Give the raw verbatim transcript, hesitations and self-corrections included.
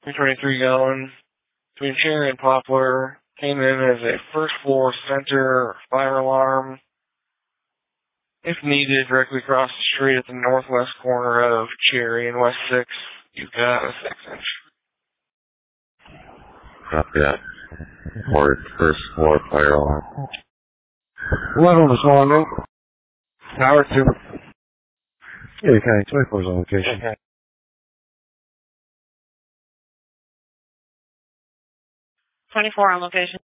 twenty-three gallon between Cherry and Poplar. Came in as a first floor center fire alarm. If needed, directly across the street at the northwest corner of Cherry and West sixth, you've got a six inch. Copy that. Or first floor fire alarm. eleven was calling in. Power two. Yeah, County twenty-four is on location. Okay. twenty-four on location.